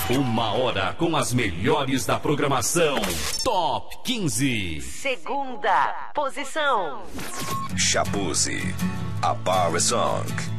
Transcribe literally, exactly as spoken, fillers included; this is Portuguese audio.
Uma hora com as melhores da programação. Top quinze. Segunda posição. Shaboozey, a Power Song.